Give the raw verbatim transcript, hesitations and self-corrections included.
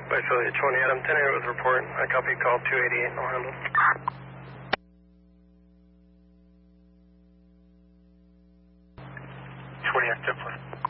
Affiliate twenty, Adam ten eight with report. I copy call two eighty-eight, no handle. twenty, ten foot.